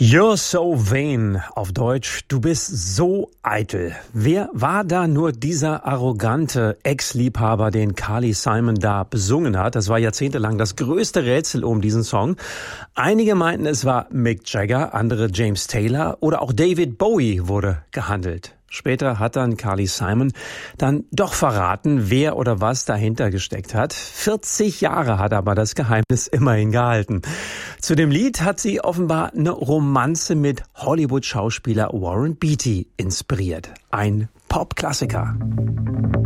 You're so vain, auf Deutsch, du bist so eitel. Wer war da nur dieser arrogante Ex-Liebhaber, den Carly Simon da besungen hat? Das war jahrzehntelang das größte Rätsel um diesen Song. Einige meinten, es war Mick Jagger, andere James Taylor oder auch David Bowie wurde gehandelt. Später hat dann Carly Simon dann doch verraten, wer oder was dahinter gesteckt hat. 40 Jahre hat aber das Geheimnis immerhin gehalten. Zu dem Lied hat sie offenbar eine Romanze mit Hollywood-Schauspieler Warren Beatty inspiriert. Ein Pop-Klassiker.